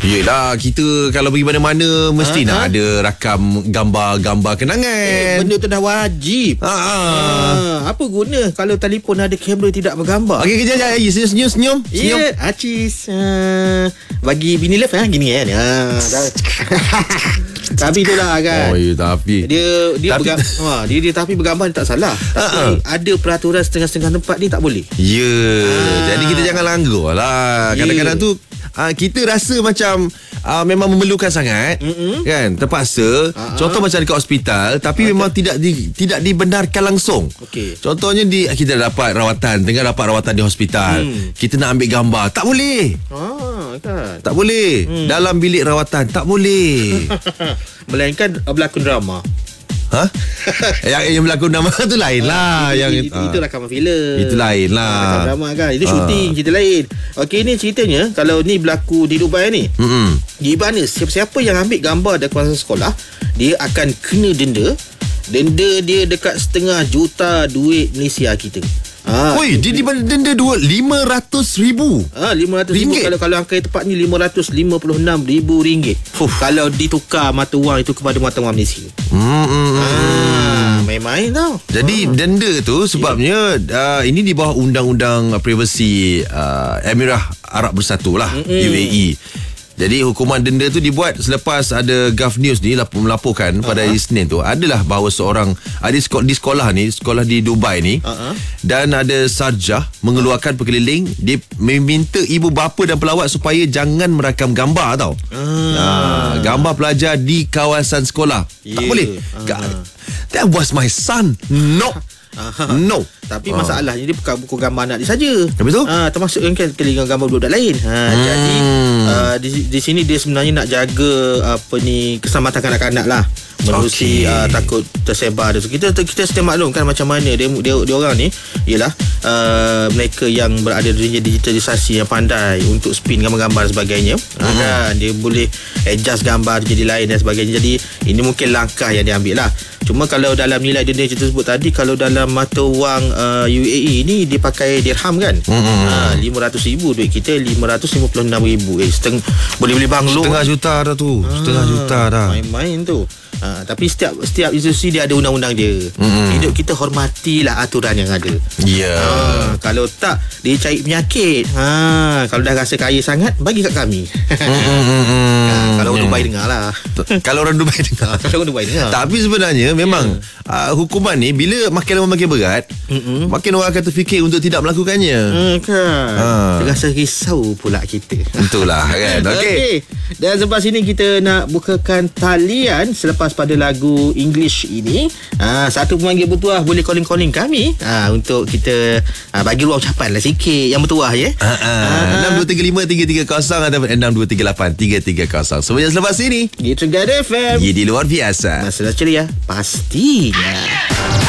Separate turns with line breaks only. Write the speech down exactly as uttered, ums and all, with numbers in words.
Yelah, kita kalau pergi mana-mana mesti ha, nak ha? ada rakam gambar-gambar kenangan.
Eh, benda tu dah wajib.
Ha, ha.
Ha, apa guna kalau telefon ada kamera tidak bergambar?
Okey, kejap kejap. Senyum senyum.
Ya, yeah, Acis. Uh, bagi bini love ha, gini kan. Ha, tapi itulah kan.
Oh, ya, tapi
dia dia
tapi,
bergambar, ha, dia dia tapi bergambar dia tak salah. Tapi ha, ada peraturan setengah-setengah tempat ni tak boleh.
Ya. Yeah.
Ha.
Jadi kita jangan langgar lah. Kadang-kadang yeah. tu Uh, kita rasa macam uh, memang memerlukan sangat, mm-hmm. kan, terpaksa. Uh-huh. Contoh macam dekat hospital, tapi okay. memang tidak di, tidak dibenarkan langsung. Okay. Contohnya di kita dapat rawatan, tengah dapat rawatan di hospital, mm. kita nak ambil gambar, tak boleh. Ah, kan. Tak boleh. Mm. Dalam bilik rawatan tak boleh.
Melainkan berlakon drama.
Ha? yang, yang berlakon drama tu lain lah.
Itu,
yang
itu, itu, itu rakaman filem.
Itu lain lah.
Rakaman drama kan. Itu syuting, cerita lain. Okey, ni ceritanya kalau ni berlaku di Dubai ni. Mm-hmm. Di mana siapa-siapa yang ambil gambar dari kawasan sekolah, dia akan kena denda. Denda dia dekat setengah juta duit Malaysia kita.
Ah, Oi, dia denda dua lima ratus ribu.
Ah, lima ratus ribu kalau kalau angka yang tepat ni lima ratus lima puluh enam ribu ringgit. Fuh. Kalau ditukar mata wang itu kepada mata wang Malaysia. Hmm. Ah, main-main tau.
Jadi ah. denda tu sebabnya yeah. uh, ini di bawah undang-undang privasi uh, Emirah Arab Bersatu lah, mm-hmm. U A E. Jadi hukuman denda tu dibuat selepas ada Gulf News ni melaporkan uh-huh. pada hari Isnin tu adalah bahawa seorang ada di sekolah ni, sekolah di Dubai ni, uh-huh. dan ada sarjah mengeluarkan perkeliling, dia meminta ibu bapa dan pelawat supaya jangan merakam gambar tau. Uh. Nah, gambar pelajar di kawasan sekolah. Yeah. Tak boleh. Uh-huh. That was my son. No. Aha. No.
Tapi ha. masalahnya dia bukan buku gambar anak dia saja.
Habis tu?
Ha, termasuk yang kan kelingan gambar budak lain. Ha, hmm. Jadi uh, di, di sini dia sebenarnya nak jaga apa ni keselamatan kanak-kanak lah. Menerusi okay. uh, takut tersebar dia. Kita kita setiap maklum kan macam mana dia dia, dia orang ni ialah uh, mereka yang berada di digitalisasi yang pandai untuk spin gambar-gambar dan sebagainya. Hmm. Ha, kan dia boleh adjust gambar jadi lain dan sebagainya. Jadi ini mungkin langkah yang dia ambil lah. Cuma kalau dalam nilai denda kita sebut tadi, kalau dalam mata wang uh, U A E ni dia pakai dirham kan. Mm-hmm. Ha, lima ratus ribu duit kita lima ratus lima puluh enam ribu. Eh seteng boleh beli banglo.
Setengah juta dah tu. Ha, setengah juta dah.
Main-main tu. Ha, tapi setiap setiap institusi dia ada undang-undang dia. Mm-hmm. Hidup kita hormatilah aturan yang ada.
Ya. Yeah.
Ha, kalau tak dia cari penyakit. Ha, kalau dah rasa kaya sangat bagi kat kami. Mm-hmm. Ha, kalau orang Dubai dengar lah.
Kalau orang Dubai dengar.
Kalau orang Dubai dengar.
Tapi sebenarnya memang yeah. uh, hukuman ni bila makin lama makin berat, mm-hmm. makin orang akan terfikir untuk tidak melakukannya. Hmm,
kan. Ha. Terasa risau pula kita.
Itulah kan. Okey. Okay.
Dan selepas ini kita nak bukakan talian selepas pada lagu English ini. Ha, satu pemanggil bertuah boleh calling-calling kami ha, untuk kita ha, bagi ruang ucapan lah sikit yang bertuah ya.
Ha, ha. Ha. enam dua tiga lima tiga tiga kosong ataupun enam dua tiga lapan tiga tiga kosong. Semuanya selepas ini
Gitu Gada F M.
Ye di luar biasa.
Masalah ceria pastinya.